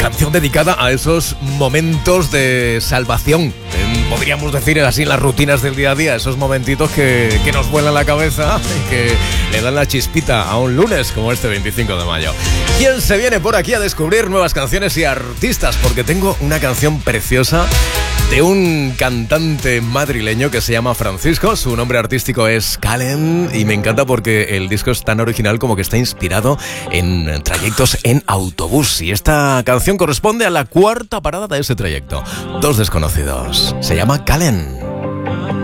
Canción dedicada a esos momentos de salvación, podríamos decir así, en las rutinas del día a día, esos momentitos que nos vuelan la cabeza y que le dan la chispita a un lunes como este 25 de mayo. ¿Quién se viene por aquí a descubrir nuevas canciones y artistas? Porque tengo una canción preciosa de un cantante madrileño que se llama Francisco. Su nombre artístico es Calen y me encanta porque el disco es tan original como que está inspirado en trayectos en autobús. Y esta canción corresponde a la cuarta parada de ese trayecto. Dos desconocidos. Se llama Calen.